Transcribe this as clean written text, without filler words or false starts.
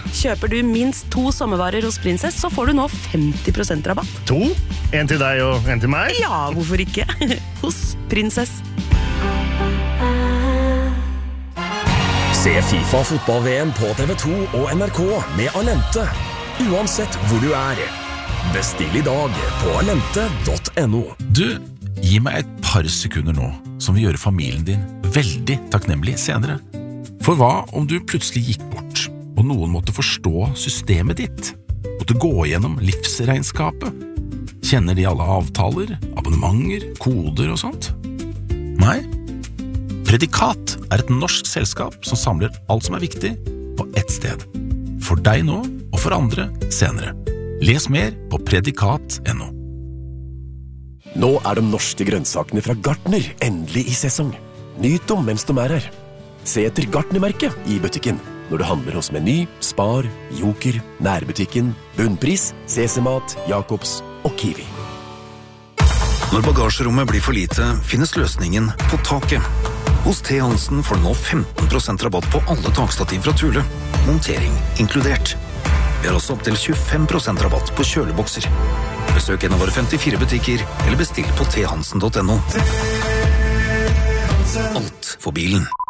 Kjøper du minst 2 sommervarer hos Princess, så får du nå 50% rabatt. 2? En til deg og en til meg? Ja, hvorfor ikke? Hos Princess. Se FIFA fotball-VM på TV2 og NRK med Alente. Uansett hvor du er. Bestill I dag på alente.no. Du, gi meg et par sekunder nå, som vil gjøre familien din veldig takknemlig senere. For hva om du plutselig gikk bort, og noen måtte forstå systemet ditt? Måtte gå gjennom livsregnskapet? Kjenner de alle avtaler, abonnementer, koder og sånt? Nei? Predikat et norsk selskap som samler alt som viktig på ett sted. For deg nå, og for andre senere. Les mer på predikat.no. Nå de norske grønnsakene fra Gartner endelig I sesong. Nyt dem mens de her. Se etter Gartner-merket I butikken. Når du handler hos Meny, Spar, Joker, Nærbutikken, Bunnpris, CC-mat, Jacobs og Kiwi. Når bagasjerommet blir for lite, finnes løsningen på taket. Hos T. Hansen får du nå 15% rabatt på alle takstativ fra Thule. Montering inkludert. Vi har også opp til 25% rabatt på kjølebokser. Besøk en av våre 54 butikker, eller bestill på thansen.no. Alt for bilen.